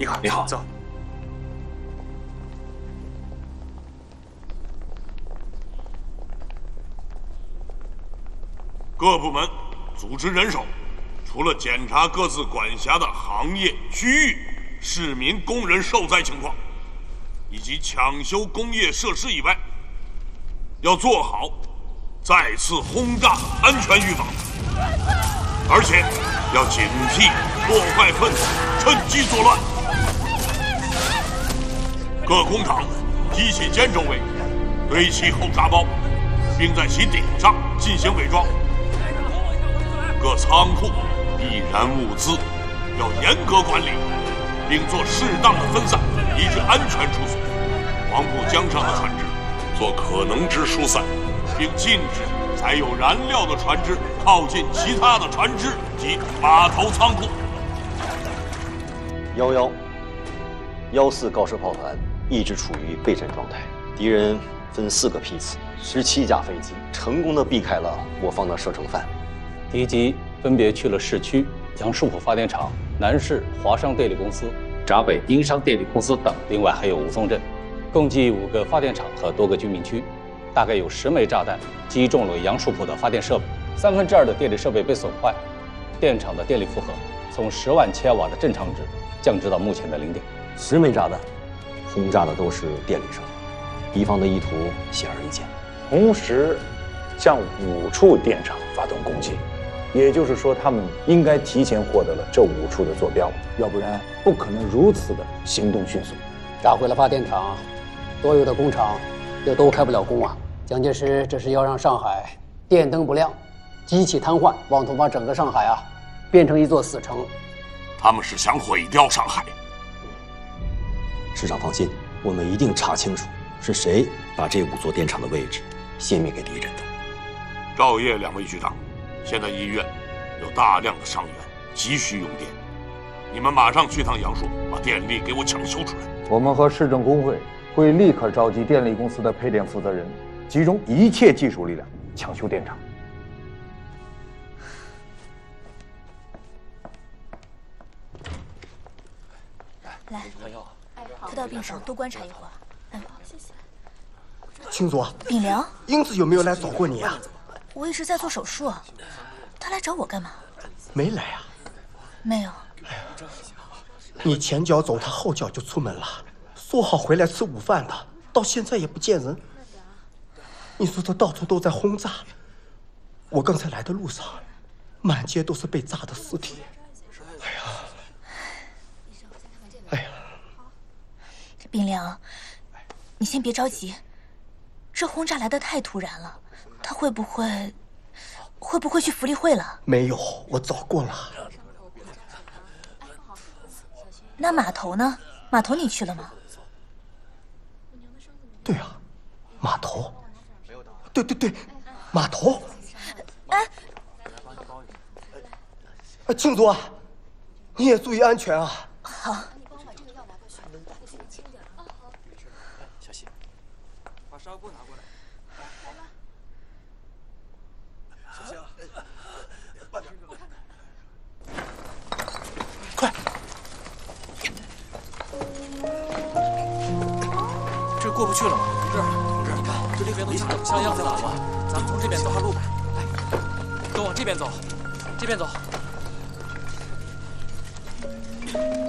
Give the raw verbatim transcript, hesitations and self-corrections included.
你好， 你好， 走。 各部门组织人手，除了检查各自管辖的行业区域、市民、工人受灾情况，以及抢修工业设施以外，要做好再次轰炸安全预防，而且要警惕破坏分子趁机作乱。各工厂机器间周围堆砌后炸包，并在其顶上进行伪装。各仓库易燃物资要严格管理，并做适当的分散，以致安全出所。黄浦江上的船只做可能之疏散，并禁止载有燃料的船只靠近其他的船只及码头仓库。 幺幺幺四高射炮团一直处于备战状态，敌人分四个批次，十七架飞机成功的避开了我方的射程范围。 敌机分别去了市区杨树浦发电厂、南市华商电力公司、闸北英商电力公司等，另外还有吴淞镇，共计五个发电厂和多个居民区，大概有十枚炸弹击中了杨树浦的发电设备，三分之二的电力设备被损坏，电厂的电力负荷从十万千瓦的正常值降至到目前的零点。 十枚炸弹轰炸的都是电力设备，敌方的意图显而易见， 同时向五处电厂发动攻击。也就是说，他们应该提前获得了这五处的坐标，要不然不可能如此的行动迅速。 炸毁了发电厂，所有的工厂就都开不了工啊！蒋介石这是要让上海电灯不亮，机器瘫痪，妄图把整个上海啊变成一座死城。 他们是想毁掉上海。 师长放心，我们一定查清楚是谁把这五座电厂的位置泄密给敌人的。 赵烨两位局长。现在医院有大量的伤员，急需用电。你们马上去趟杨树，把电力给我抢修出来。 我们和市政工会会立刻召集电力公司的配电负责人，集中一切技术力量抢修电厂。 来，推到病床，多观察一会儿。哎，谢谢。 青竹， 秉良， 英子有没有来找过你啊？ 我一直在做手术，他来找我干嘛？ 没来啊？ 没有。 哎呀，你前脚走，他后脚就出门了，说好回来吃午饭的，到现在也不见人。你说这到处都在轰炸，我刚才来的路上，满街都是被炸的尸体。哎呀，哎呀， 秉良，你先别着急，这轰炸来的太突然了。他会不会，会不会去福利会了？ 没有，我找过了。 那码头呢？码头你去了吗？ 对啊，码头。对对对，码头。 哎， 哎，庆竹啊，你也注意安全啊。 好。 小心，把纱布拿过来。 快！ 这过不去了吗？这儿，这儿，你看这里边都像像样子了吗？咱们从这边走，路吧。来，都往这边走，这边走。